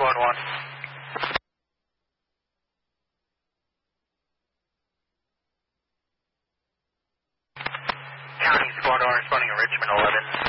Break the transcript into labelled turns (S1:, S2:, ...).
S1: Squad 1. County Squad R responding to Richmond 11.